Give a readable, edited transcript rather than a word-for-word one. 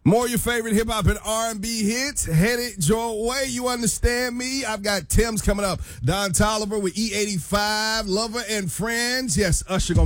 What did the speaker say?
More of your favorite hip-hop and R&B hits headed your way. You understand me? I've got Tim's coming up. Don Toliver with E85, Lover and Friends. Yes, Usher gonna